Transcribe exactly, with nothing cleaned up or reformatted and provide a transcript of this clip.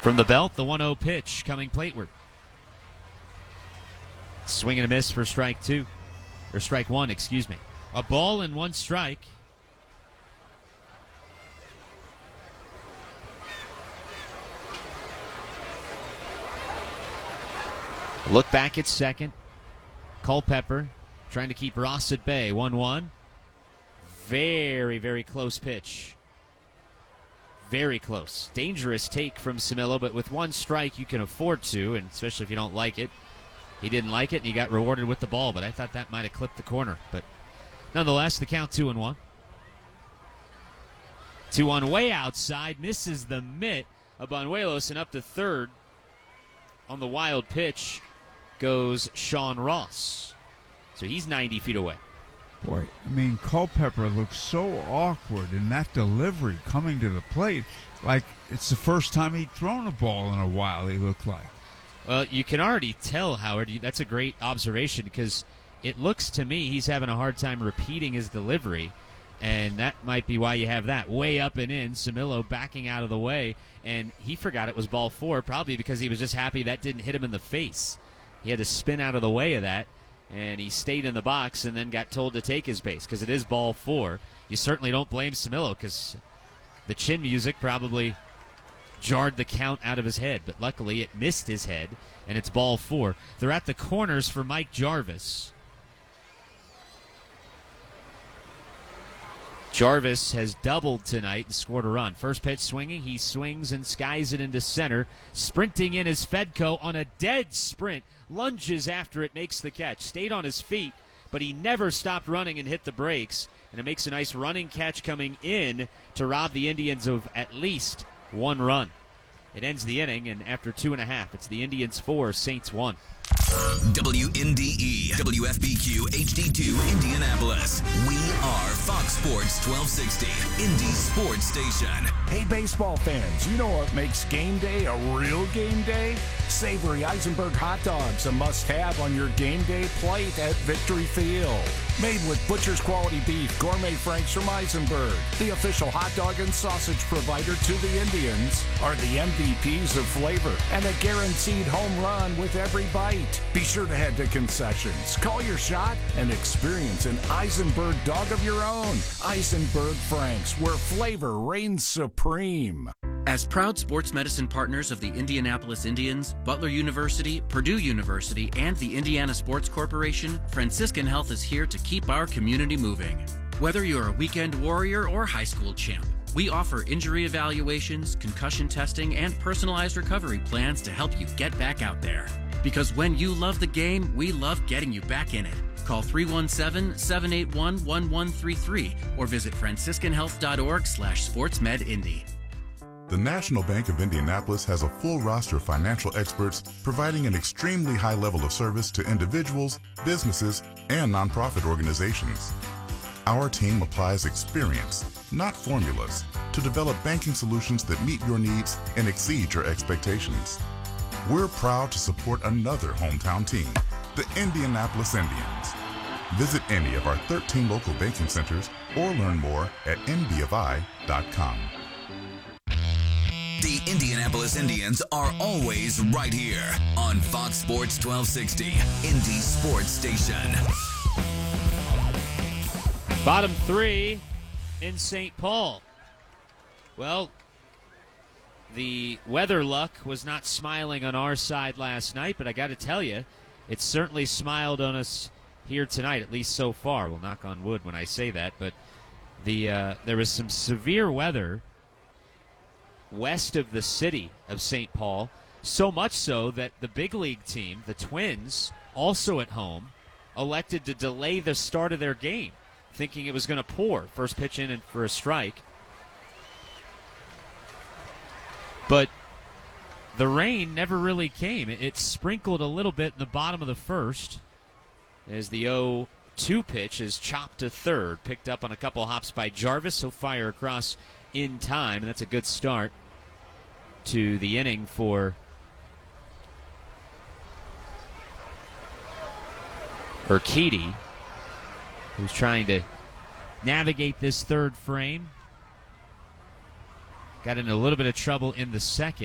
From the belt, the one oh pitch coming plateward. Swing and a miss for strike two. Or strike one, excuse me. A ball and one strike. Look back at second. Culpepper trying to keep Ross at bay. one one. Very, very close pitch. Very close. Dangerous take from Camilo, but with one strike you can afford to, and especially if you don't like it. He didn't like it, and he got rewarded with the ball, but I thought that might have clipped the corner. But nonetheless, the count two and one. Two on way outside, misses the mitt of Banuelos, and up to third on the wild pitch goes Sean Ross. So he's ninety feet away. Boy, I mean, Culpepper looks so awkward in that delivery coming to the plate. Like it's the first time he'd thrown a ball in a while, he looked like. Well, you can already tell, Howard. That's a great observation because it looks to me he's having a hard time repeating his delivery, and that might be why you have that way up and in. Camilo backing out of the way, and he forgot it was ball four, probably because he was just happy that didn't hit him in the face. He had to spin out of the way of that, and he stayed in the box and then got told to take his base because it is ball four. You certainly don't blame Camilo because the chin music probably jarred the count out of his head, but luckily it missed his head, and it's ball four. They're at the corners for Mike Jarvis. Jarvis has doubled tonight and scored a run. First pitch swinging, he swings and skies it into center. Sprinting in is Fedko on a dead sprint, lunges after it, makes the catch. Stayed on his feet, but he never stopped running and hit the brakes, and it makes a nice running catch coming in to rob the Indians of at least one run. It ends the inning, and after two and a half, it's the Indians four, Saints one. W N D E, W F B Q, H D two, Indianapolis. We are Fox Sports twelve sixty, Indy Sports Station. Hey, baseball fans, you know what makes game day a real game day? Savory Eisenberg hot dogs, a must-have on your game day plate at Victory Field. Made with butcher's quality beef, gourmet franks from Eisenberg. The official hot dog and sausage provider to the Indians are the M V Ps of flavor and a guaranteed home run with every bite. Be sure to head to concessions, call your shot, and experience an Eisenberg dog of your own. Eisenberg Franks, where flavor reigns supreme. As proud sports medicine partners of the Indianapolis Indians, Butler University, Purdue University, and the Indiana Sports Corporation, Franciscan Health is here to keep our community moving. Whether you're a weekend warrior or high school champ, we offer injury evaluations, concussion testing, and personalized recovery plans to help you get back out there. Because when you love the game, we love getting you back in it. Call three one seven, seven eight one, one one three three or visit franciscan health dot org slash sportsmedindy. The National Bank of Indianapolis has a full roster of financial experts providing an extremely high level of service to individuals, businesses, and nonprofit organizations. Our team applies experience, not formulas, to develop banking solutions that meet your needs and exceed your expectations. We're proud to support another hometown team, the Indianapolis Indians. Visit any of our thirteen local banking centers or learn more at n b f i dot com. The Indianapolis Indians are always right here on Fox Sports twelve sixty, Indy Sports Station. Bottom three in Saint Paul. Well, the weather luck was not smiling on our side last night, but I got to tell you, it certainly smiled on us here tonight, at least so far. We'll knock on wood when I say that, but the uh, there was some severe weather west of the city of Saint Paul, so much so that the big league team, the Twins, also at home, elected to delay the start of their game, thinking it was going to pour. First pitch in and for a strike. But the rain never really came. It, it sprinkled a little bit in the bottom of the first as the oh two pitch is chopped to third, picked up on a couple hops by Jarvis. He'll fire across in time, and that's a good start to the inning for Urquidy, who's trying to navigate this third frame. Got in a little bit of trouble in the second.